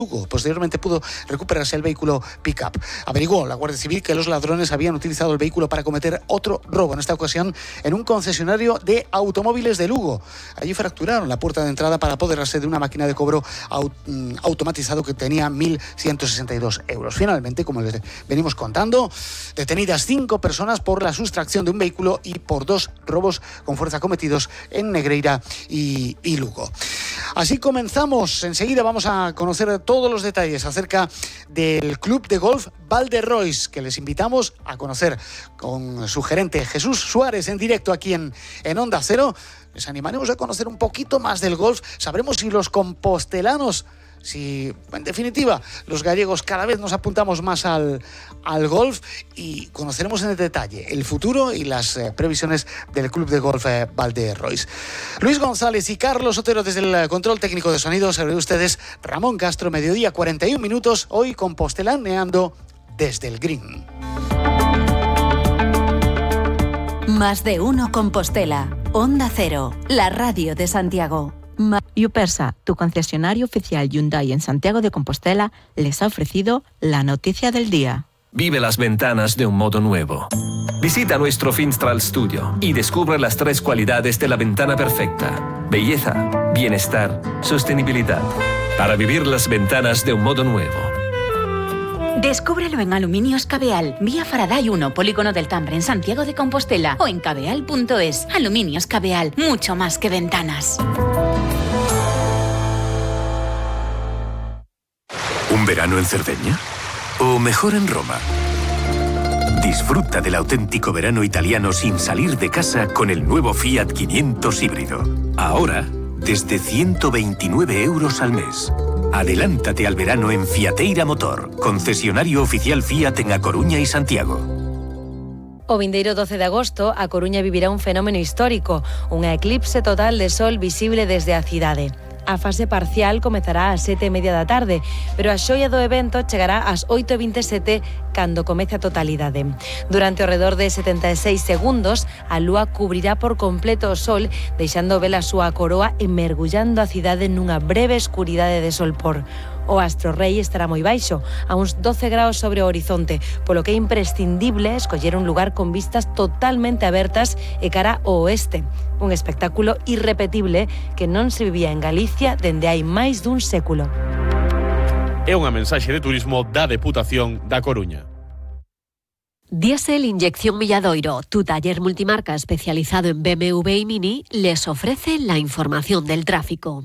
Lugo. Posteriormente pudo recuperarse el vehículo pick-up. Averiguó la Guardia Civil que los ladrones habían utilizado el vehículo para cometer otro robo, en esta ocasión en un concesionario de automóviles de Lugo. Allí fracturaron la puerta de entrada para apoderarse de una máquina de cobro automatizado que tenía 1.162 euros. Finalmente, como les venimos contando, detenidas 5 personas por la sustracción de un vehículo y por 2 robos con fuerza cometidos en Negreira y Lugo. Así comenzamos. Enseguida vamos a conocer todos los detalles acerca del club de golf Valderrois, que les invitamos a conocer con su gerente Jesús Suárez en directo aquí en Onda Cero. Les animaremos a conocer un poquito más del golf. Sabremos si los compostelanos, si en definitiva los gallegos cada vez nos apuntamos más al golf, y conoceremos en detalle el futuro y las previsiones del club de golf Valderrois. Luis González y Carlos Otero desde el control técnico de sonido. Sobre ustedes Ramón Castro, mediodía 41 minutos, hoy compostelaneando desde el green. Más de uno Compostela. Onda Cero, la radio de Santiago. Yupersa, tu concesionario oficial Hyundai en Santiago de Compostela, les ha ofrecido la noticia del día. Vive las ventanas de un modo nuevo. Visita nuestro Finstral Studio y descubre las 3 cualidades de la ventana perfecta: belleza, bienestar, sostenibilidad. Para vivir las ventanas de un modo nuevo. Descúbrelo en Aluminios Cabeal, vía Faraday 1, Polígono del Tambre, en Santiago de Compostela, o en cabeal.es. Aluminios Cabeal, mucho más que ventanas. ¿Un verano en Cerdeña? ¿O mejor en Roma? Disfruta del auténtico verano italiano sin salir de casa con el nuevo Fiat 500 híbrido. Ahora, desde 129 euros al mes. Adelántate al verano en Fiateira Motor, concesionario oficial Fiat en A Coruña y Santiago. O vindeiro 12 de agosto, A Coruña vivirá un fenómeno histórico, unha eclipse total de sol visible desde a cidade. A fase parcial comezará ás 7:30 da tarde, pero a xoia do evento chegará ás 8:27 cando comece a totalidade. Durante ao redor de 76 segundos, a lúa cubrirá por completo o sol, deixando ver a súa coroa e mergullando a cidade nunha breve escuridade de solpor. O astro rei estará moi baixo, a uns 12 graus sobre o horizonte, polo que é imprescindible escoller un lugar con vistas totalmente abertas e cara ao oeste. Un espectáculo irrepetible que non se vivía en Galicia dende hai máis dun século. É unha mensaxe de turismo da Deputación da Coruña. Diesel Inyección Milladoiro, tu taller multimarca especializado en BMW y Mini, les ofrece la información del tráfico.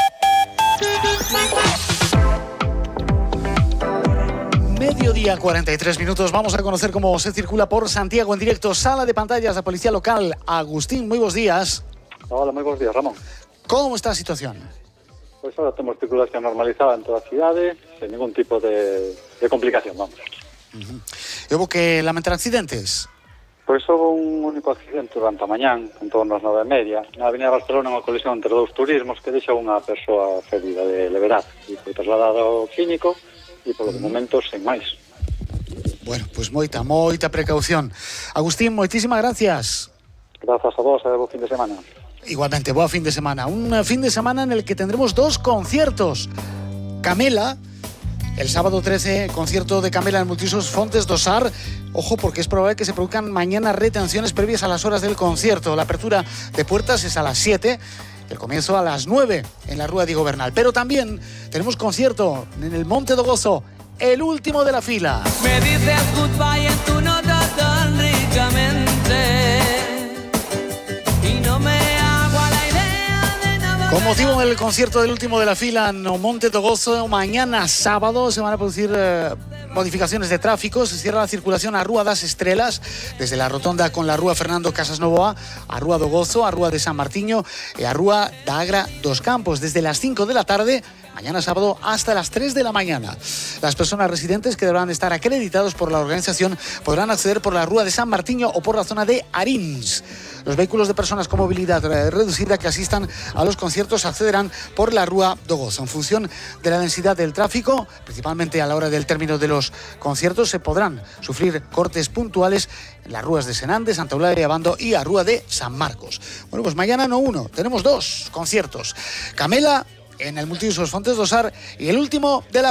Mediodía 43 minutos. Vamos a conocer cómo se circula por Santiago en directo. Sala de pantallas de Policía Local. Agustín, muy buenos días. Hola, muy buenos días, Ramón. ¿Cómo está la situación? Pues ahora tenemos circulación normalizada en toda la ciudad, sin ningún tipo de complicación, vamos. ¿Hubo que lamentar accidentes? Pois houve un único accidente durante a mañán, en torno ás 9:30, na Avenida Barcelona, unha colisión entre 2 turismos que deixa unha persoa ferida de levedade e foi trasladada ao clínico e polo momento sen máis. Bueno, pois moita precaución. Agustín, moitísimas gracias. Grazas a vos e bo fin de semana. Igualmente, boa fin de semana. Un fin de semana en el que tendremos 2 conciertos. Camela, el sábado 13, concierto de Camela en Multiusos Fontes do Sar. Ojo, porque es probable que se produzcan mañana retenciones previas a las horas del concierto. La apertura de puertas es a las 7, el comienzo a las 9 en la Rúa Diego Bernal. Pero también tenemos concierto en el Monte do Gozo, el último de la fila. Me dices goodbye en tu nota tan ricamente y no me hago a la idea de nada. Con motivo del concierto del último de la fila en Monte do Gozo, mañana sábado se van a producir modificaciones de tráfico. Se cierra la circulación a Rúa das Estrelas, desde la rotonda con la Rúa Fernando Casas Novoa, a Rúa do Gozo, a Rúa de San Martiño y a Rúa da Agra dos Campos, desde las 5 de la tarde, mañana sábado, hasta las 3 de la mañana. Las personas residentes que deberán estar acreditados por la organización podrán acceder por la Rúa de San Martiño o por la zona de Arins. Los vehículos de personas con movilidad reducida que asistan a los conciertos accederán por la Rúa do Gozo. En función de la densidad del tráfico, principalmente a la hora del término de los conciertos, se podrán sufrir cortes puntuales en las rúas de Senande, Santa Eulalia, Abando y a Rúa de San Marcos. Bueno, pues mañana no uno, tenemos 2 conciertos. Camela en el multiusos Fontes do Sar y el último de la